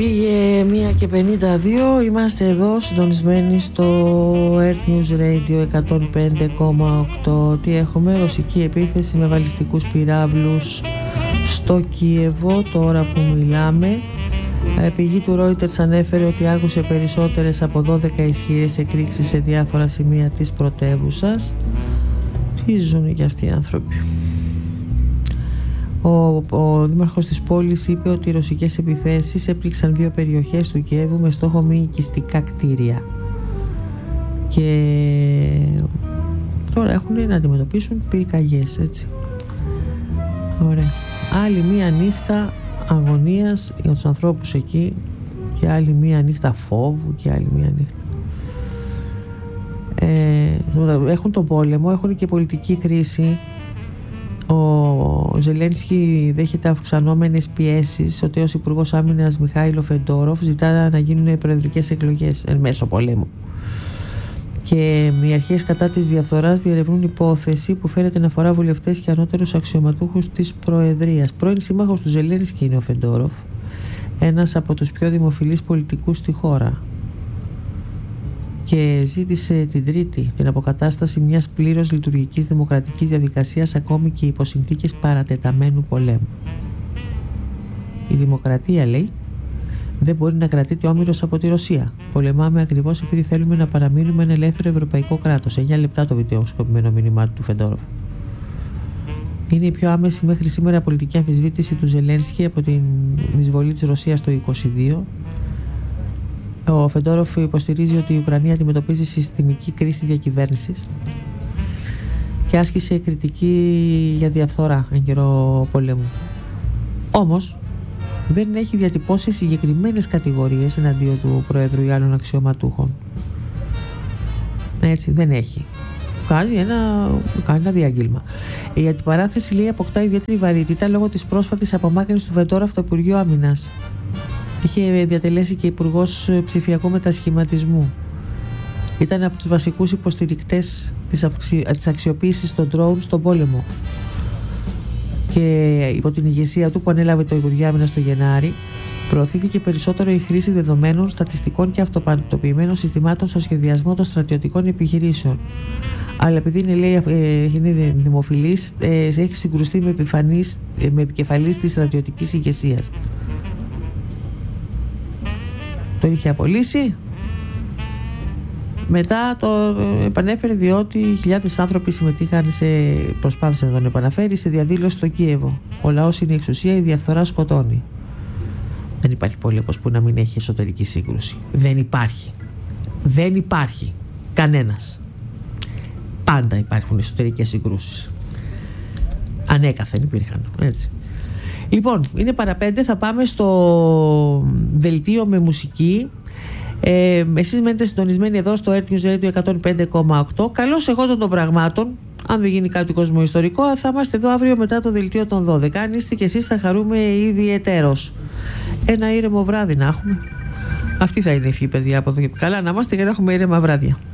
Πήγε 1:52. Είμαστε εδώ συντονισμένοι στο Earth News Radio 105,8. Τι έχουμε? Ρωσική επίθεση με βαλιστικούς πυράβλους στο Κίεβο τώρα που μιλάμε. Πηγή του Reuters ανέφερε ότι άκουσε περισσότερες από 12 ισχυρές εκρήξεις σε διάφορα σημεία της πρωτεύουσας. Τι ζουν και αυτοί οι άνθρωποι. Ο δήμαρχος της πόλης είπε ότι οι ρωσικές επιθέσεις έπληξαν 2 περιοχές του Κιέβου με στόχο μη οικιστικά κτίρια και τώρα έχουν να αντιμετωπίσουν πυρκαγιές, έτσι. Ωραία. Άλλη μία νύχτα αγωνίας για τους ανθρώπους εκεί και άλλη μία νύχτα φόβου και άλλη μία νύχτα. Έχουν τον πόλεμο, έχουν και πολιτική κρίση. Ο Ζελένσκι δέχεται αυξανόμενες πιέσεις. Ο τέος Υπουργός Άμυνας Μιχάηλο Φεντόροφ ζητά να γίνουν προεδρικές εκλογές εν μέσω πολέμου. Και οι αρχές κατά της διαφθοράς διερευνούν υπόθεση που φέρεται να αφορά βουλευτές και ανώτερους αξιωματούχους της Προεδρίας. Πρώην σύμμαχος του Ζελένσκι είναι ο Φεντόροφ, ένας από τους πιο δημοφιλείς πολιτικούς στη χώρα. Και ζήτησε την Τρίτη την αποκατάσταση μιας πλήρως λειτουργικής δημοκρατικής διαδικασίας ακόμη και υπό συνθήκες παρατεταμένου πολέμου. Η δημοκρατία, λέει, δεν μπορεί να κρατείται όμηρος από τη Ρωσία. Πολεμάμε ακριβώς επειδή θέλουμε να παραμείνουμε ένα ελεύθερο ευρωπαϊκό κράτος. 9 λεπτά το βιντεοσκοπημένο μήνυμά του Φεντόροφ. Είναι η πιο άμεση μέχρι σήμερα πολιτική αμφισβήτηση του Ζελένσκι από την εισβολή της Ρωσίας το 2022. Ο Φεντόροφ υποστηρίζει ότι η Ουκρανία αντιμετωπίζει συστημική κρίση διακυβέρνησης και άσκησε κριτική για διαφθορά εν καιρό πολέμου. Όμως δεν έχει διατυπώσει συγκεκριμένες κατηγορίες εναντίον του Προέδρου ή άλλων αξιωματούχων. Έτσι, δεν έχει. Κάνει ένα διάγγελμα. Η αντιπαράθεση, λέει, αποκτά ιδιαίτερη βαρύτητα λόγω της πρόσφατης απομάκρυνσης του Φεντόροφ από το Υπουργείο Άμυνας. Είχε διατελέσει και υπουργός ψηφιακού μετασχηματισμού. Ήταν από τους βασικούς υποστηρικτές της αξιοποίησης των drone στον πόλεμο. Και υπό την ηγεσία του που ανέλαβε το Υπουργείο Άμυνας το Γενάρη, προωθήθηκε περισσότερο η χρήση δεδομένων, στατιστικών και αυτοπαντοποιημένων συστημάτων στο σχεδιασμό των στρατιωτικών επιχειρήσεων. Αλλά επειδή είναι, λέει, είναι δημοφιλής, έχει συγκρουστεί με επικεφαλής της στρατιωτικής ηγεσίας. Τον είχε απολύσει. Μετά το επανέφερε διότι χιλιάδες άνθρωποι συμμετείχαν προσπάθησε να τον επαναφέρει σε διαδήλωση στο Κίεβο. Ο λαός είναι η εξουσία, η διαφθορά σκοτώνει. Δεν υπάρχει πόλεμος που να μην έχει εσωτερική σύγκρουση. Δεν υπάρχει. Δεν υπάρχει. Κανένας. Πάντα υπάρχουν εσωτερικές συγκρούσεις. Ανέκαθεν υπήρχαν. Έτσι. Λοιπόν, είναι παραπέντε, θα πάμε στο δελτίο με μουσική. Εσείς μένετε συντονισμένοι εδώ στο Earth News Radio 105,8. Καλώς εγώτων των πραγμάτων. Αν δεν γίνει κάτι κοσμοϊστορικό, θα είμαστε εδώ αύριο μετά το δελτίο των 12. Αν είστε και εσείς, θα χαρούμε ήδη εταίρος. Ένα ήρεμο βράδυ να έχουμε. Αυτή θα είναι η ευχή, παιδιά, από εδώ και καλά. Να είμαστε και να έχουμε ήρεμα βράδια.